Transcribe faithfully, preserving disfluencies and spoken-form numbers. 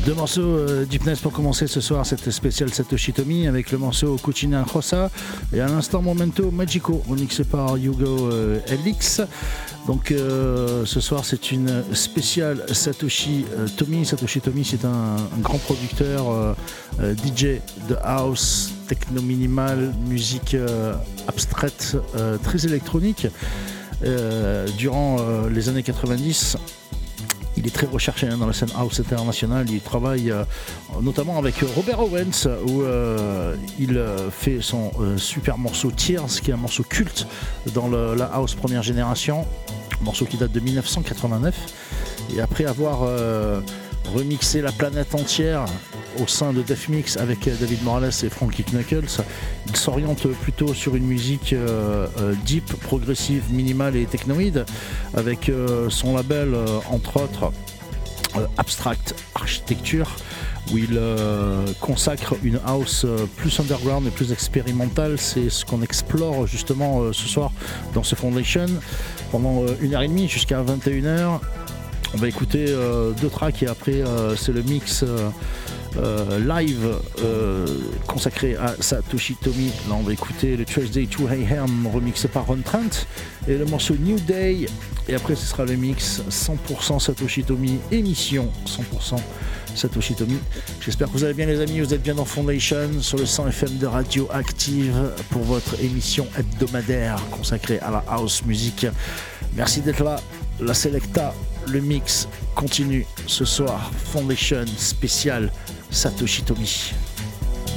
Deux morceaux euh, Deepness pour commencer ce soir, cette spéciale Satoshi Tomi avec le morceau Cucina Rossa et à l'instant Momento Magico remixé par Hugo euh, L X. Donc euh, ce soir c'est une spéciale Satoshi euh, Tomi. Satoshi Tomi c'est un, un grand producteur euh, euh, D J de house, techno minimal, musique euh, abstraite, euh, très électronique. Euh, durant euh, les années quatre-vingt-dix, il est très recherché hein, dans la scène house internationale. Il travaille euh, notamment avec Robert Owens où euh, il euh, fait son euh, super morceau Tears, qui est un morceau culte dans le, la house première génération, un morceau qui date de dix-neuf cent quatre-vingt-neuf. Et après avoir euh, remixé la planète entière au sein de Def Mix avec David Morales et Frankie Knuckles, il s'oriente plutôt sur une musique euh, euh, deep, progressive, minimale et technoïde avec euh, son label euh, entre autres euh, Abstract Architecture, où il euh, consacre une house euh, plus underground et plus expérimentale. C'est ce qu'on explore justement euh, ce soir dans ce Foundation pendant euh, une heure et demie jusqu'à vingt et une heures. On va écouter euh, deux tracks et après euh, c'est le mix euh, euh, live euh, consacré à Satoshi Tomi. Là on va écouter le Thursday to A M remixé par Ron Trent et le morceau New Day. Et après ce sera le mix cent pour cent Satoshi Tomi, émission cent pour cent Satoshi Tomi. J'espère que vous allez bien les amis, vous êtes bien dans Foundation sur le cent F M de Radio Active pour votre émission hebdomadaire consacrée à la house music. Merci d'être là. La Selecta, le mix continue ce soir. Foundation spécial Satoshi Tomi.